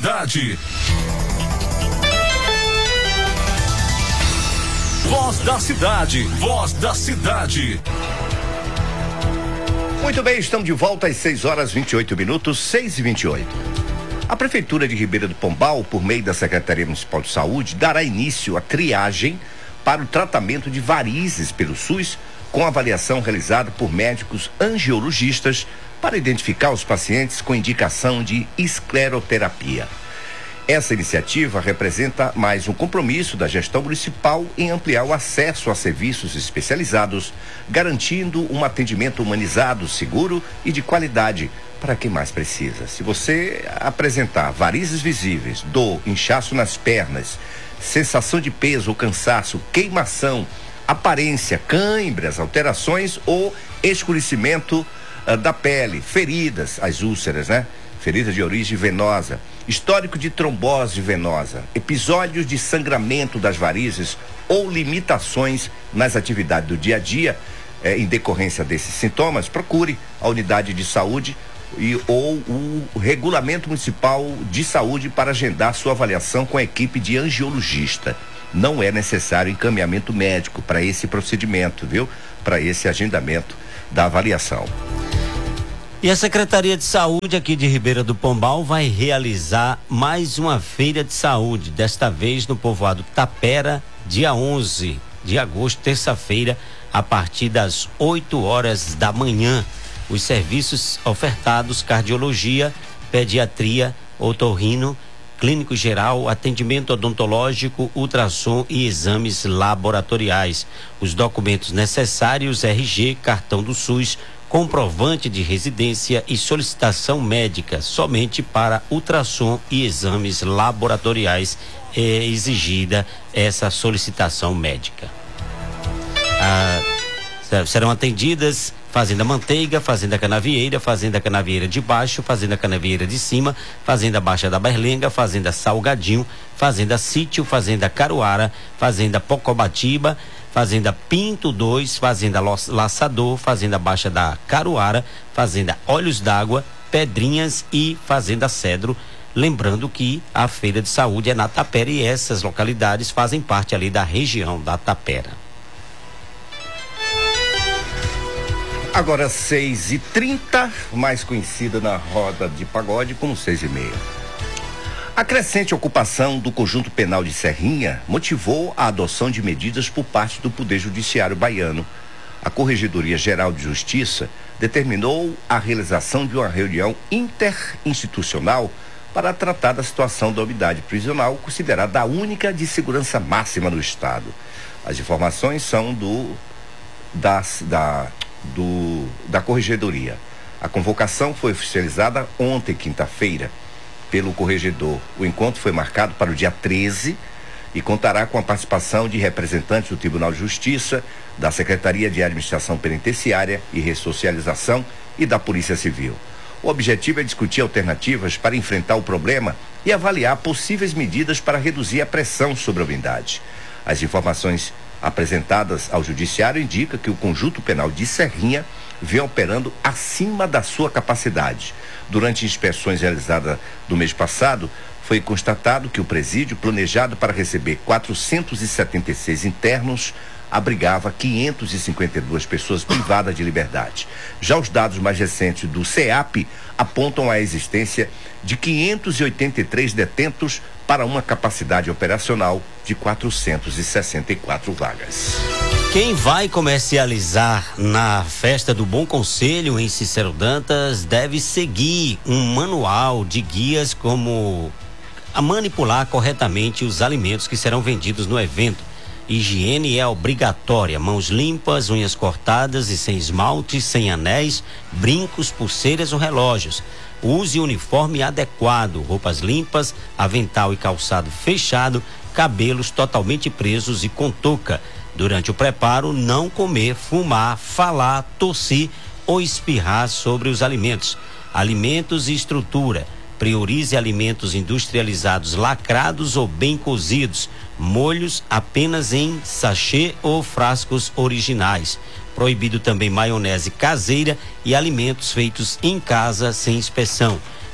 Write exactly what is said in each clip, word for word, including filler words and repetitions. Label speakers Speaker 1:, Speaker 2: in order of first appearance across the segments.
Speaker 1: cidade. Voz da cidade, voz da cidade.
Speaker 2: Muito bem, estamos de volta às seis horas e vinte e oito minutos, seis e vinte e oito. A Prefeitura de Ribeira do Pombal, por meio da Secretaria Municipal de Saúde, dará início à triagem para o tratamento de varizes pelo SUS, com avaliação realizada por médicos angiologistas para identificar os pacientes com indicação de escleroterapia. Essa iniciativa representa mais um compromisso da gestão municipal em ampliar o acesso a serviços especializados, garantindo um atendimento humanizado, seguro e de qualidade para quem mais precisa. Se você apresentar varizes visíveis, dor, inchaço nas pernas, sensação de peso ou cansaço, queimação, aparência, câimbras, alterações ou escurecimento uh, da pele, feridas, as úlceras, né? Feridas de origem venosa, histórico de trombose venosa, episódios de sangramento das varizes ou limitações nas atividades do dia a dia, eh, em decorrência desses sintomas, procure a unidade de saúde e, ou o regulamento municipal de saúde para agendar sua avaliação com a equipe de angiologista. Não é necessário encaminhamento médico para esse procedimento, viu? Para esse agendamento da avaliação.
Speaker 3: E a Secretaria de Saúde aqui de Ribeira do Pombal vai realizar mais uma feira de saúde, desta vez no povoado Tapera, dia onze de agosto, terça-feira, a partir das oito horas da manhã. Os serviços ofertados: cardiologia, pediatria, otorrino, clínico geral, atendimento odontológico, ultrassom e exames laboratoriais. Os documentos necessários: R G, cartão do SUS, comprovante de residência e solicitação médica. Somente para ultrassom e exames laboratoriais é exigida essa solicitação médica. Ah, serão atendidas Fazenda Manteiga, Fazenda Canavieira, Fazenda Canavieira de Baixo, Fazenda Canavieira de Cima, Fazenda Baixa da Berlenga, Fazenda Salgadinho, Fazenda Sítio, Fazenda Caruara, Fazenda Pocobatiba, Fazenda Pinto dois, Fazenda Laçador, Fazenda Baixa da Caruara, Fazenda Olhos d'Água, Pedrinhas e Fazenda Cedro. Lembrando que a feira de saúde é na Tapera e essas localidades fazem parte ali da região da Tapera.
Speaker 2: Agora seis e trinta, mais conhecida na roda de pagode como seis e meia. A crescente ocupação do conjunto penal de Serrinha motivou a adoção de medidas por parte do Poder Judiciário baiano. A Corregedoria Geral de Justiça determinou a realização de uma reunião interinstitucional para tratar da situação da unidade prisional, considerada a única de segurança máxima no estado. As informações são do da, da, do, da Corregedoria. A convocação foi oficializada ontem, quinta-feira, pelo corregedor. O encontro foi marcado para o dia treze e contará com a participação de representantes do Tribunal de Justiça, da Secretaria de Administração Penitenciária e Ressocialização e da Polícia Civil. O objetivo é discutir alternativas para enfrentar o problema e avaliar possíveis medidas para reduzir a pressão sobre a unidade. As informações apresentadas ao Judiciário indicam que o conjunto penal de Serrinha vem operando acima da sua capacidade. Durante inspeções realizadas no mês passado, foi constatado que o presídio, planejado para receber quatrocentos e setenta e seis internos, abrigava quinhentas e cinquenta e duas pessoas privadas de liberdade. Já os dados mais recentes do CEAP apontam a existência de quinhentos e oitenta e três detentos para uma capacidade operacional de quatrocentas e sessenta e quatro vagas.
Speaker 3: Quem vai comercializar na Festa do Bom Conselho em Cícero Dantas deve seguir um manual de guias como a manipular corretamente os alimentos que serão vendidos no evento. Higiene é obrigatória: mãos limpas, unhas cortadas e sem esmalte, sem anéis, brincos, pulseiras ou relógios. Use uniforme adequado, roupas limpas, avental e calçado fechado, cabelos totalmente presos e com touca. Durante o preparo, não comer, fumar, falar, tossir ou espirrar sobre os alimentos. Alimentos e estrutura: priorize alimentos industrializados lacrados ou bem cozidos. Molhos apenas em sachê ou frascos originais. Proibido também maionese caseira e alimentos feitos em casa sem inspeção.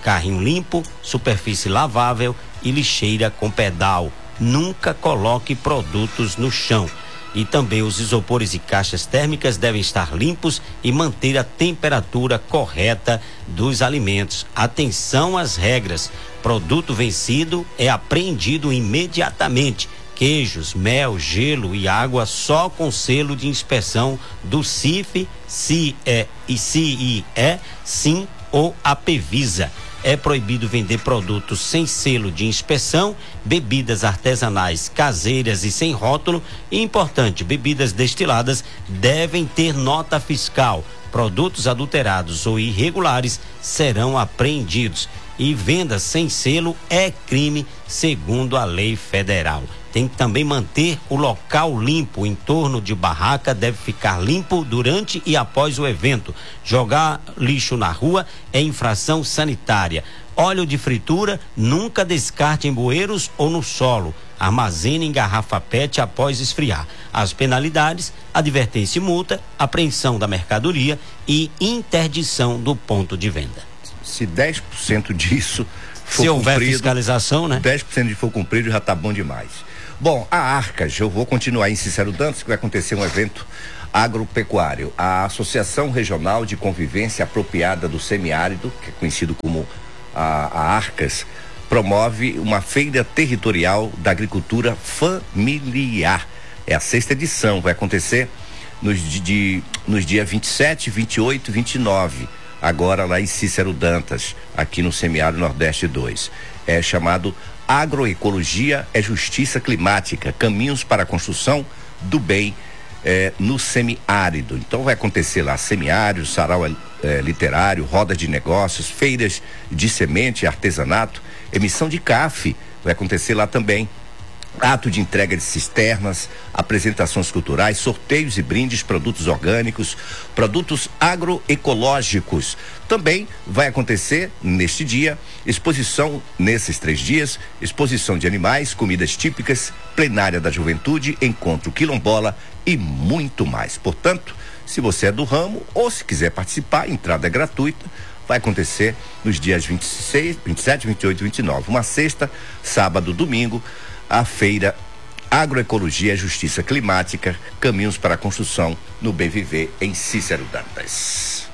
Speaker 3: carrinho limpo, superfície lavável e lixeira com pedal. Nunca coloque produtos no chão. E também os isopores e caixas térmicas devem estar limpos e manter a temperatura correta dos alimentos. Atenção às regras. Produto vencido é apreendido imediatamente. Queijos, mel, gelo e água só com selo de inspeção do C I F, C I E e C I E, SIM ou Apevisa. É proibido vender produtos sem selo de inspeção, bebidas artesanais caseiras e sem rótulo. E importante, bebidas destiladas devem ter nota fiscal. Produtos adulterados ou irregulares serão apreendidos. E venda sem selo é crime, segundo a lei federal. Tem que também manter o local limpo. O entorno de barraca deve ficar limpo durante e após o evento. Jogar lixo na rua é infração sanitária. Óleo de fritura nunca descarte em bueiros ou no solo. Armazene em garrafa P E T após esfriar. As penalidades: advertência e multa, apreensão da mercadoria e interdição do ponto de venda.
Speaker 2: Se dez por cento disso for
Speaker 3: Se houver
Speaker 2: cumprido,
Speaker 3: fiscalização, né?
Speaker 2: dez por cento de for cumprido já está bom demais. Bom, a Arcas, eu vou continuar em Cícero Dantas, que vai acontecer um evento agropecuário. A Associação Regional de Convivência Apropriada do Semiárido, que é conhecido como a, a Arcas, promove uma feira territorial da agricultura familiar. É a sexta edição, vai acontecer nos, de, nos dias vinte e sete, vinte e oito e vinte e nove, agora lá em Cícero Dantas, aqui no Semiárido Nordeste dois. É chamado Agroecologia é Justiça Climática, caminhos para a construção do bem eh, no semiárido. Então vai acontecer lá semiárido, sarau eh, literário, rodas de negócios, feiras de semente, artesanato, emissão de C A F, vai acontecer lá também. Ato de entrega de cisternas, apresentações culturais, sorteios e brindes, produtos orgânicos, produtos agroecológicos. Também vai acontecer neste dia, exposição nesses três dias, exposição de animais, comidas típicas, plenária da juventude, encontro quilombola e muito mais. Portanto, se você é do ramo ou se quiser participar, entrada é gratuita. Vai acontecer nos dias vinte e seis, vinte e sete, vinte e oito e vinte e nove. Uma sexta, sábado, domingo, a feira Agroecologia e Justiça Climática, caminhos para a construção no Bem Viver em Cícero Dantas.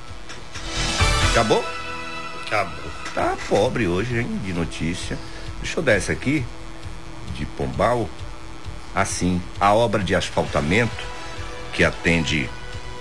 Speaker 2: Acabou?
Speaker 3: Acabou.
Speaker 2: Tá pobre hoje, hein, de notícia. Deixa eu dar essa aqui, de Pombal. Assim, a obra de asfaltamento que atende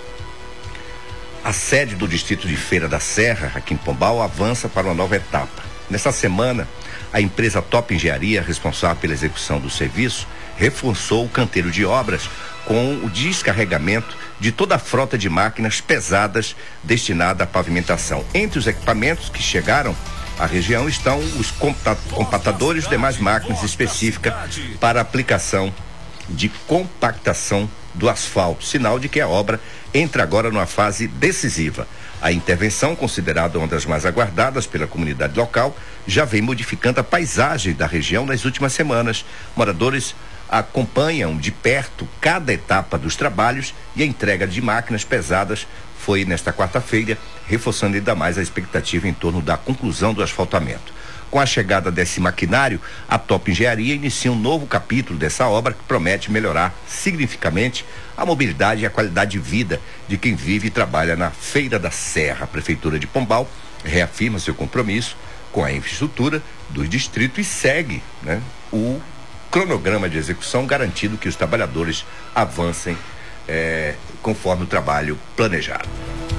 Speaker 2: a sede do Distrito de Feira da Serra, aqui em Pombal, avança para uma nova etapa. Nessa semana, a empresa Top Engenharia, responsável pela execução do serviço, reforçou o canteiro de obras com o descarregamento de toda a frota de máquinas pesadas destinada à pavimentação. Entre os equipamentos que chegaram à região estão os compactadores e demais máquinas específicas para aplicação de compactação do asfalto, sinal de que a obra entra agora numa fase decisiva. A intervenção, considerada uma das mais aguardadas pela comunidade local, já vem modificando a paisagem da região nas últimas semanas. Moradores acompanham de perto cada etapa dos trabalhos e a entrega de máquinas pesadas foi nesta quarta-feira, reforçando ainda mais a expectativa em torno da conclusão do asfaltamento. Com a chegada desse maquinário, a Top Engenharia inicia um novo capítulo dessa obra que promete melhorar significativamente a mobilidade e a qualidade de vida de quem vive e trabalha na Feira da Serra. A Prefeitura de Pombal reafirma seu compromisso com a infraestrutura do distrito e segue, né, o cronograma de execução, garantindo que os trabalhadores avancem eh, conforme o trabalho planejado.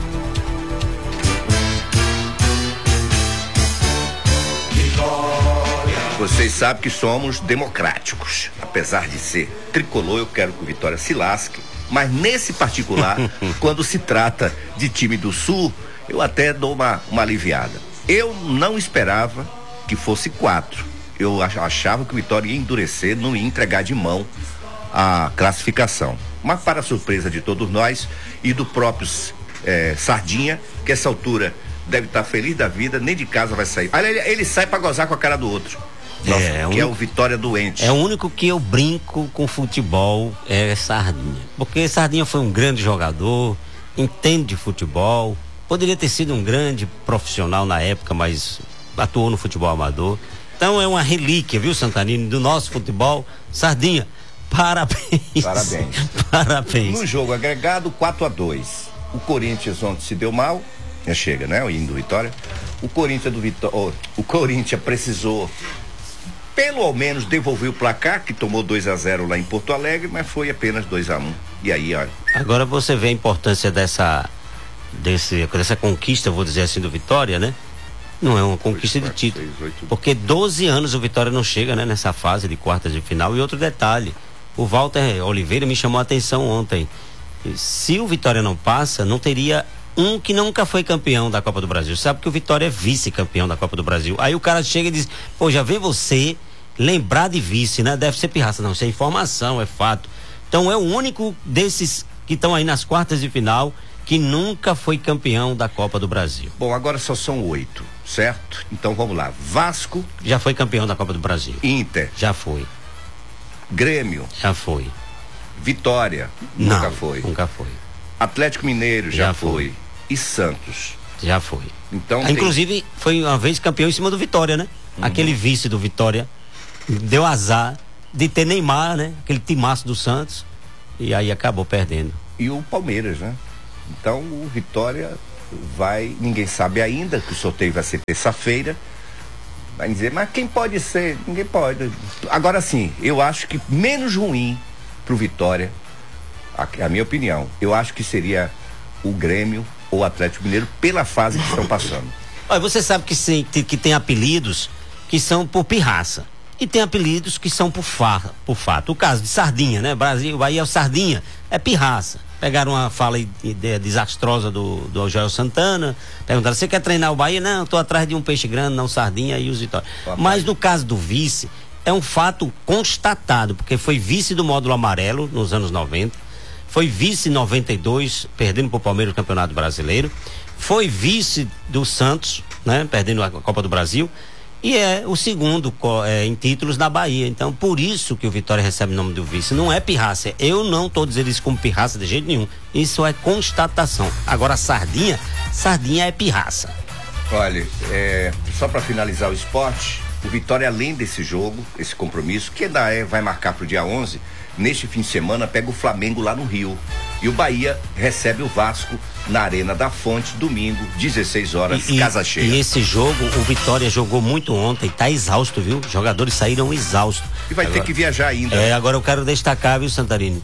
Speaker 2: Vocês sabem que somos democráticos. Apesar de ser tricolor, eu quero que o Vitória se lasque. Mas nesse particular, quando se trata de time do Sul, eu até dou uma, uma aliviada. Eu não esperava que fosse quatro. Eu achava que o Vitória ia endurecer, não ia entregar de mão a classificação. Mas para a surpresa de todos nós e do próprio eh, Sardinha, que essa altura deve estar feliz da vida, nem de casa vai sair. Olha, ele, ele sai para gozar com a cara do outro. Nossa,
Speaker 3: é,
Speaker 2: que
Speaker 3: único,
Speaker 2: é o Vitória doente.
Speaker 3: É o único que eu brinco com futebol, é Sardinha. Porque Sardinha foi um grande jogador, entende de futebol, Poderia ter sido um grande profissional na época, mas atuou no futebol amador. Então é uma relíquia, viu, Santarino, do nosso futebol. Sardinha, parabéns.
Speaker 2: Parabéns.
Speaker 3: Parabéns.
Speaker 2: No jogo agregado, quatro a dois. O Corinthians ontem se deu mal, já chega, né? O hino do Vitória. O Corinthians do Vitória, oh, o Corinthians precisou pelo ao menos devolver o placar, que tomou dois a zero lá em Porto Alegre, mas foi apenas dois a um. E aí, olha.
Speaker 3: Agora você vê a importância dessa desse, dessa conquista, vou dizer assim, do Vitória, né? Não é uma conquista de título, porque doze anos o Vitória não chega, né, nessa fase de quartas de final. E outro detalhe, o Walter Oliveira me chamou a atenção ontem. Se o Vitória não passa, não teria um que nunca foi campeão da Copa do Brasil. Sabe que o Vitória é vice-campeão da Copa do Brasil. Aí o cara chega e diz, pô, já vê você lembrar de vice, né? Deve ser pirraça. Não, isso é informação, é fato. Então é o único desses que estão aí nas quartas de final que nunca foi campeão da Copa do Brasil.
Speaker 2: Bom, agora só são oito, certo? Então vamos lá. Vasco.
Speaker 3: Já foi campeão da Copa do Brasil.
Speaker 2: Inter.
Speaker 3: Já foi.
Speaker 2: Grêmio.
Speaker 3: Já foi.
Speaker 2: Vitória.
Speaker 3: Não,
Speaker 2: nunca foi.
Speaker 3: Nunca foi.
Speaker 2: Atlético Mineiro. Já,
Speaker 3: Já
Speaker 2: foi.
Speaker 3: foi.
Speaker 2: E Santos.
Speaker 3: Já foi.
Speaker 2: Então,
Speaker 3: ah,
Speaker 2: tem...
Speaker 3: Inclusive, foi uma vez campeão em cima do Vitória, né? Uhum. Aquele vice do Vitória deu azar de ter Neymar, né? Aquele timaço do Santos. E aí acabou perdendo.
Speaker 2: E o Palmeiras, né? Então o Vitória vai, ninguém sabe ainda, que o sorteio vai ser terça-feira. Vai dizer, mas quem pode ser? Ninguém pode. Agora sim, eu acho que menos ruim pro Vitória, a, a minha opinião, eu acho que seria o Grêmio ou o Atlético Mineiro pela fase que estão passando.
Speaker 3: Olha, você sabe que, sim, que tem apelidos que são por pirraça. E tem apelidos que são por, farra, por fato. O caso de Sardinha, né? Brasil, Bahia é o Sardinha, é pirraça. Pegaram uma fala ideia desastrosa do, do Joel Santana, perguntaram, você quer treinar o Bahia? Não, estou atrás de um peixe grande, não Sardinha e os Vitória. Mas no caso do vice, é um fato constatado, porque foi vice do módulo amarelo nos anos noventa, foi vice em noventa e dois, perdendo para o Palmeiras o Campeonato Brasileiro, foi vice do Santos, né? Perdendo a Copa do Brasil, e é o segundo é, em títulos na Bahia. Então, por isso que o Vitória recebe o nome do vice. Não é pirraça. Eu não estou dizendo isso como pirraça de jeito nenhum. Isso é constatação. Agora, Sardinha, Sardinha é pirraça.
Speaker 2: Olha, é, só para finalizar o esporte, o Vitória, além desse jogo, esse compromisso, que ainda é, vai marcar pro dia onze, neste fim de semana pega o Flamengo lá no Rio. E o Bahia recebe o Vasco na Arena da Fonte, domingo, dezesseis horas,
Speaker 3: e,
Speaker 2: casa cheia.
Speaker 3: E esse jogo, o Vitória jogou muito ontem, tá exausto, viu? Os jogadores saíram exaustos.
Speaker 2: E vai agora, ter que viajar ainda.
Speaker 3: É, agora eu quero destacar, viu, Santarino?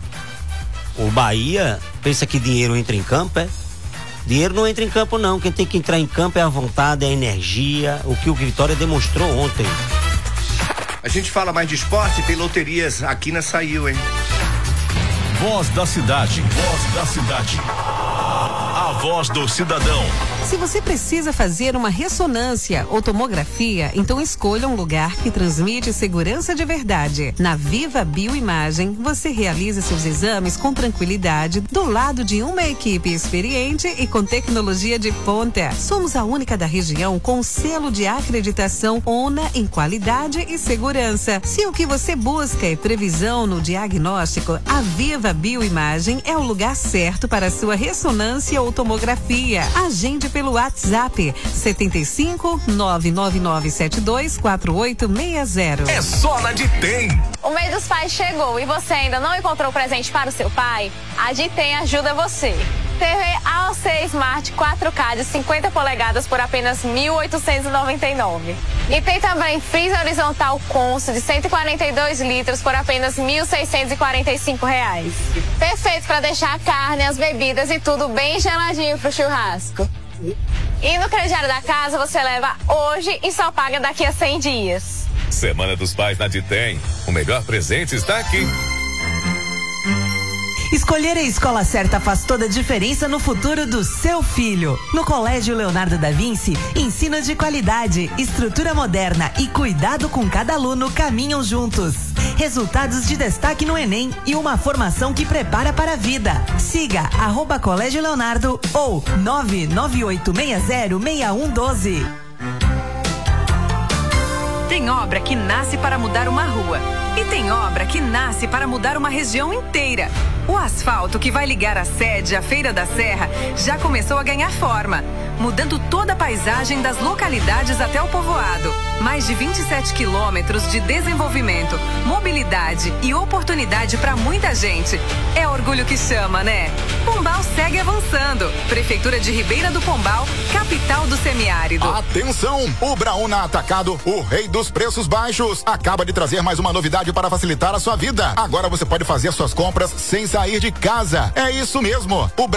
Speaker 3: O Bahia pensa que dinheiro entra em campo, é? Dinheiro não entra em campo, não. Quem tem que entrar em campo é a vontade, é a energia, o que o Vitória demonstrou ontem.
Speaker 2: A gente fala mais de esporte, tem loterias, aqui na saiu, hein?
Speaker 1: Voz da cidade, voz da cidade. A voz do cidadão.
Speaker 4: Se você precisa fazer uma ressonância ou tomografia, então escolha um lugar que transmite segurança de verdade. Na Viva Bioimagem, você realiza seus exames com tranquilidade, do lado de uma equipe experiente e com tecnologia de ponta. Somos a única da região com selo de acreditação ONA em qualidade e segurança. Se o que você busca é previsão no diagnóstico, a Viva Bioimagem é o lugar certo para a sua ressonância ou tomografia. Agende pelo WhatsApp setenta e cinco, nove nove nove sete dois, quatro oito seis zero.
Speaker 1: É só na Ditem.
Speaker 5: O mês dos pais chegou e você ainda não encontrou presente para o seu pai? A Ditem ajuda você. T V A O C Smart quatro K de cinquenta polegadas por apenas mil oitocentos e noventa e nove reais. E tem também freezer horizontal Consul de cento e quarenta e dois litros por apenas mil seiscentos e quarenta e cinco reais. Perfeito para deixar a carne, as bebidas e tudo bem geladinho pro churrasco. E no crediário da casa você leva hoje e só paga daqui a cem dias.
Speaker 1: Semana dos Pais na Ditem. O melhor presente está aqui.
Speaker 6: Escolher a escola certa faz toda a diferença no futuro do seu filho. No Colégio Leonardo da Vinci, ensino de qualidade, estrutura moderna e cuidado com cada aluno caminham juntos. Resultados de destaque no Enem e uma formação que prepara para a vida. Siga arroba Colégio Leonardo ou nove nove oito seis zero seis um um doze.
Speaker 4: Tem obra que nasce para mudar uma rua e tem obra que nasce para mudar uma região inteira. O asfalto que vai ligar a sede à Feira da Serra já começou a ganhar forma, mudando toda a paisagem das localidades até o povoado. Mais de vinte e sete quilômetros de desenvolvimento, mobilidade e oportunidade para muita gente. É orgulho que chama, né? Pombal segue avançando. Prefeitura de Ribeira do Pombal, capital do semiárido.
Speaker 7: Atenção! O Brauna Atacado, o rei dos preços baixos, acaba de trazer mais uma novidade para facilitar a sua vida. Agora você pode fazer suas compras sem sair de casa. É isso mesmo. O